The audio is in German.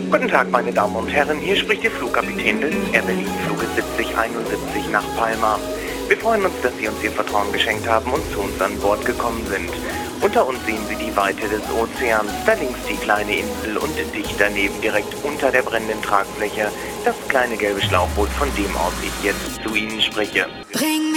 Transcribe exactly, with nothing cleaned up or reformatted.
Guten Tag, meine Damen und Herren, hier spricht Ihr Flugkapitän des Air Berlin Fluges siebzig einundsiebzig nach Palma. Wir freuen uns, dass Sie uns Ihr Vertrauen geschenkt haben und zu uns an Bord gekommen sind. Unter uns sehen Sie die Weite des Ozeans, da links die kleine Insel und dicht daneben direkt unter der brennenden Tragfläche das kleine gelbe Schlauchboot, von dem aus ich jetzt zu Ihnen spreche. Bring